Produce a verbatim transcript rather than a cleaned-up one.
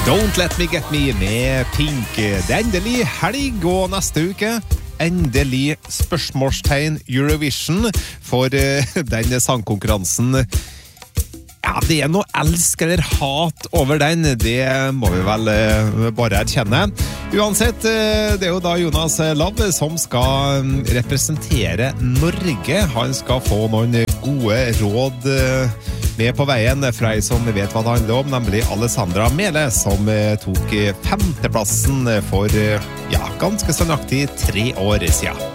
Don't Let Me Get Me med Pink. Det er endelig helg, og neste uke endelig spørsmålstegn Eurovision for uh, den sangkonkurransen. Ja, det er noe elsk eller hat over den, det må vi vel uh, bare erkjenne. Uansett, uh, det er jo da Jonas Lav som skal um, representere Norge. Han skal få noen gode råd uh, med på veien fra ei som vet hva det handler om, nemlig Alessandra Mele, som uh, tok femteplassen for uh, ja, ganske så nøyaktig tre år siden.